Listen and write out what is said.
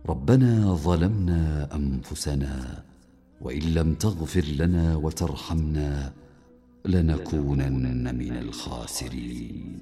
ربنا ظلمنا أنفسنا وإن لم تغفر لنا وترحمنا لنكونن من الخاسرين.